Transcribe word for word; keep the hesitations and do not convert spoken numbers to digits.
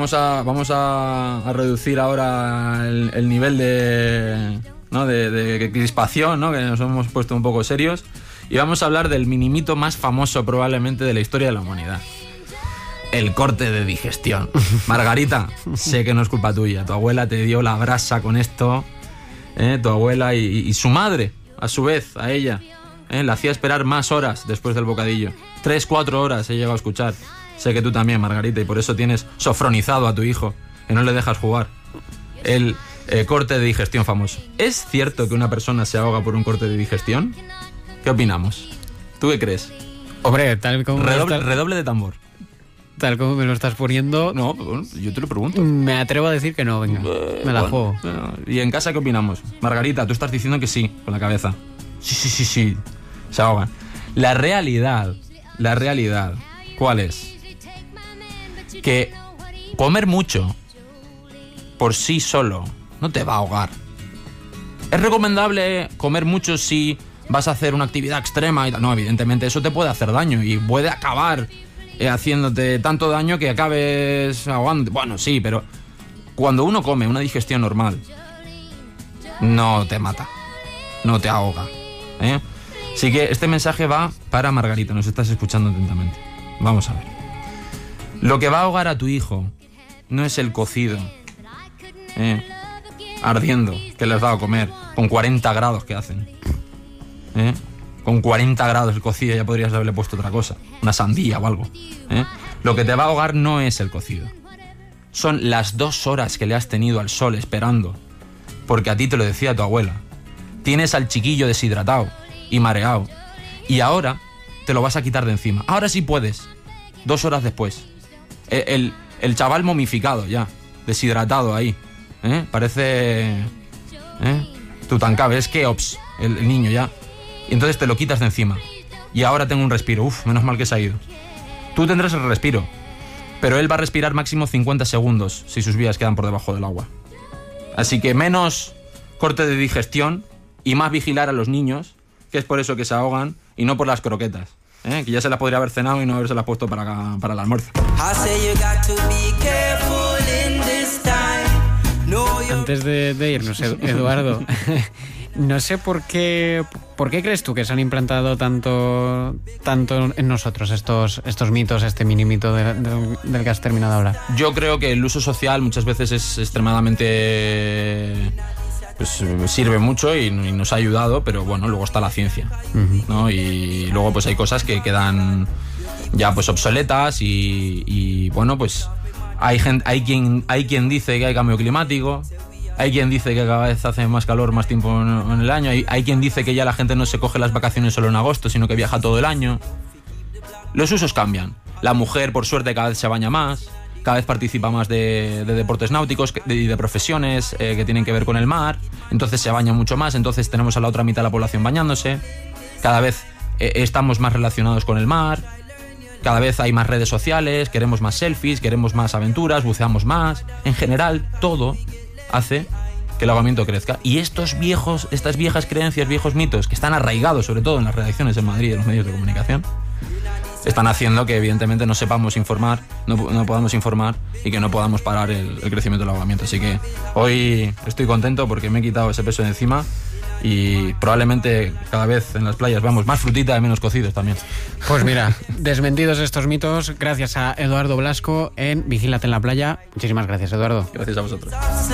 vamos a vamos a, a reducir ahora el, el nivel de, ¿no? de, de crispación, ¿no? Que nos hemos puesto un poco serios, y vamos a hablar del minimito más famoso probablemente de la historia de la humanidad. El corte de digestión. Margarita, sé que no es culpa tuya. Tu abuela te dio la brasa con esto, ¿eh? Tu abuela y, y su madre, a su vez, a ella, ¿eh? La hacía esperar más horas después del bocadillo. Tres, cuatro horas he llegado a escuchar. Sé que tú también, Margarita, y por eso tienes sofronizado a tu hijo, que no le dejas jugar. El eh, corte de digestión famoso. ¿Es cierto que una persona se ahoga por un corte de digestión? ¿Qué opinamos? ¿Tú qué crees? Hombre, tal como... Redoble, estás... redoble de tambor. Tal como me lo estás poniendo... No, bueno, yo te lo pregunto. Me atrevo a decir que no, venga. Eh, me la bueno, juego. Bueno. ¿Y en casa qué opinamos? Margarita, tú estás diciendo que sí, con la cabeza. Sí, sí, sí, sí. Se ahogan. La realidad, la realidad, ¿cuál es? Que comer mucho por sí solo no te va a ahogar. ¿Es recomendable comer mucho si vas a hacer una actividad extrema y tal? No, evidentemente eso te puede hacer daño y puede acabar eh, haciéndote tanto daño que acabes ahogando. Bueno, sí, pero cuando uno come una digestión normal, no te mata, no te ahoga, ¿eh? Así que este mensaje va para Margarita, nos estás escuchando atentamente. Vamos a ver. Lo que va a ahogar a tu hijo no es el cocido, ¿eh? ardiendo, que le has dado a comer, con cuarenta grados que hacen. ¿Eh? Con cuarenta grados el cocido ya podrías haberle puesto otra cosa, una sandía o algo. ¿Eh? Lo que te va a ahogar no es el cocido. Son las dos horas que le has tenido al sol esperando, porque a ti te lo decía tu abuela. Tienes al chiquillo deshidratado y mareado, y ahora te lo vas a quitar de encima. Ahora sí puedes, dos horas después. El, el, el chaval momificado ya, deshidratado ahí. ¿Eh? Parece... ¿Eh? Tutankamen, es Keops, el, el niño ya. Y entonces te lo quitas de encima. Y ahora tengo un respiro. Uf, menos mal que se ha ido. Tú tendrás el respiro, pero él va a respirar máximo cincuenta segundos si sus vías quedan por debajo del agua. Así que menos corte de digestión y más vigilar a los niños, que es por eso que se ahogan y no por las croquetas, ¿eh? Que ya se las podría haber cenado y no haberse las puesto para, para el almuerzo. Antes de, de irnos, Eduardo, no sé por qué, por qué crees tú que se han implantado tanto, tanto en nosotros estos, estos mitos, este mini mito de, de, del que has terminado ahora. Yo creo que el uso social muchas veces es extremadamente... pues sirve mucho y, y nos ha ayudado, pero bueno, luego está la ciencia, uh-huh. ¿no? Y luego pues hay cosas que quedan ya pues obsoletas y, y bueno, pues hay, gente, hay, quien, hay quien dice que hay cambio climático, hay quien dice que cada vez hace más calor más tiempo en, en el año, hay, hay quien dice que ya la gente no se coge las vacaciones solo en agosto, sino que viaja todo el año. Los usos cambian. La mujer, por suerte, cada vez se baña más, cada vez participa más de, de deportes náuticos y de, de profesiones eh, que tienen que ver con el mar, entonces se baña mucho más, entonces tenemos a la otra mitad de la población bañándose, cada vez eh, estamos más relacionados con el mar, cada vez hay más redes sociales, queremos más selfies, queremos más aventuras, buceamos más. En general, todo hace que el ahogamiento crezca. Y estos viejos, estas viejas creencias, viejos mitos, que están arraigados sobre todo en las redacciones en Madrid y en los medios de comunicación, están haciendo que evidentemente no sepamos informar, no, no podamos informar y que no podamos parar el, el crecimiento del ahogamiento. Así que hoy estoy contento porque me he quitado ese peso de encima y probablemente cada vez en las playas veamos más frutita y menos cocidos también. Pues mira, desmentidos estos mitos gracias a Eduardo Blasco en Vigílate en la Playa. Muchísimas gracias, Eduardo. Gracias a vosotros.